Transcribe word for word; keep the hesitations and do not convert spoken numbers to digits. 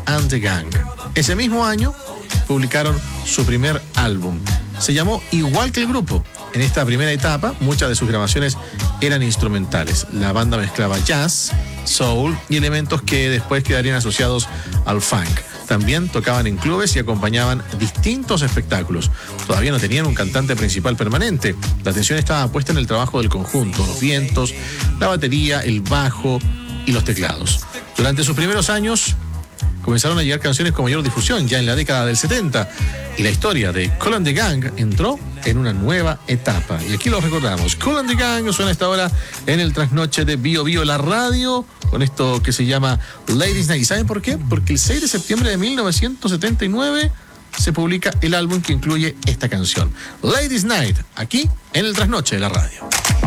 and the Gang. Ese mismo año publicaron su primer álbum. Se llamó igual que el grupo. En esta primera etapa, muchas de sus grabaciones eran instrumentales. La banda mezclaba jazz, soul y elementos que después quedarían asociados al funk. También tocaban en clubes y acompañaban distintos espectáculos. Todavía no tenían un cantante principal permanente. La atención estaba puesta en el trabajo del conjunto, los vientos, la batería, el bajo y los teclados. Durante sus primeros años comenzaron a llegar canciones con mayor difusión ya en la década del setenta y la historia de Kool and the Gang entró en una nueva etapa. Y aquí lo recordamos. Kool and the Gang suena a esta hora en el trasnoche de Bio Bio, la radio, con esto que se llama Ladies Night. ¿Y saben por qué? Porque el seis de septiembre de mil novecientos setenta y nueve se publica el álbum que incluye esta canción, Ladies Night, aquí en el trasnoche de la radio.